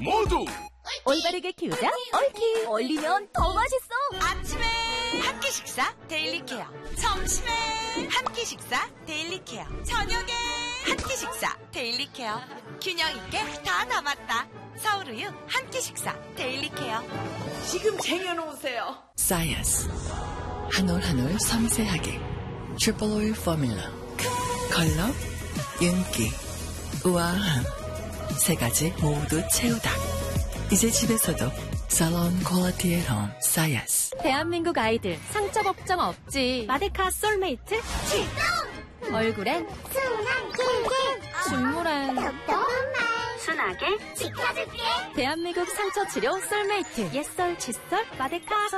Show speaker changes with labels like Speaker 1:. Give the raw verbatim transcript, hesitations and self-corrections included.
Speaker 1: 모두
Speaker 2: 올바르게 키우자 옳키. 얼리면 더 맛있어.
Speaker 3: 아침에 한 끼 식사 데일리 케어, 점심에 한 끼 식사 데일리 케어, 저녁에 한 끼 식사 데일리 케어. 균형 있게 다 남았다. 서울우유 한 끼 식사 데일리 케어.
Speaker 4: 지금 쟁여놓으세요.
Speaker 5: 사이언스 한 올 한 올 섬세하게 트리플 오일 포뮬러. 컬러, 윤기, 우아함 세 가지 모두 채우다. 이제 집에서도 살론 퀄리티의 홈 사이언스.
Speaker 2: 대한민국 아이들 상처 걱정 없지. 마데카 솔메이트 출동. 얼굴엔
Speaker 6: 순한 긴
Speaker 2: 중물엔
Speaker 6: 순하게 지켜줄게.
Speaker 2: 대한민국 상처 치료 솔메이트. 옛설 칫솔 마데카.